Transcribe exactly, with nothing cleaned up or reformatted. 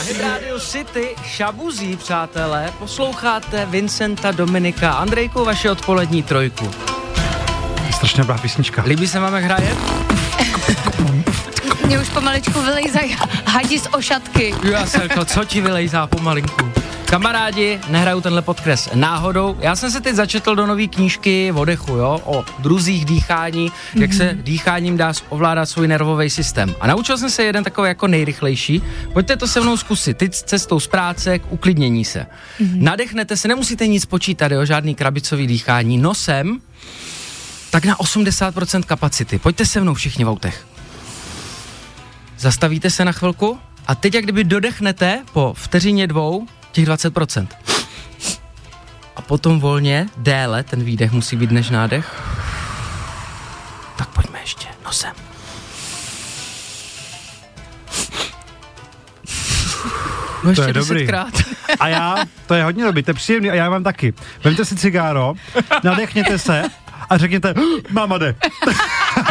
Hit Radio City, Šabuzí, přátelé, posloucháte Vincenta, Dominika, Andrejku, vaši odpolední trojku. Strašně dobrá písnička. Líbí se vám, jak hraje? Mě už pomaličku vylejzají hadi z ošatky. Já jsem řekl, co ti vylejzá pomalinku? Kamarádi, nehraju tenhle podkres náhodou. Já jsem se teď začetl do nový knížky o dechu, jo, o druzích dýchání, mm-hmm. jak se dýcháním dá ovládat svůj nervový systém. A naučil jsem se jeden takový jako nejrychlejší. Pojďte to se mnou zkusit, teď cestou z práce k uklidnění se. Mm-hmm. Nadechnete se, nemusíte nic počítat, jo, žádný krabicový dýchání, nosem, tak na osmdesát procent kapacity. Pojďte se mnou všichni v autech. Zastavíte se na chvilku a teď jak kdyby dodechnete po vteřině dvou těch dvacet procent. A potom volně, déle, ten výdech musí být než nádech. Tak pojďme ještě, nosem. No ještě to je dobrý. desetkrát. A já, to je hodně dobrý, to je příjemný a já mám taky. Vemte si cigáro, nadechněte se a řekněte, máma jde.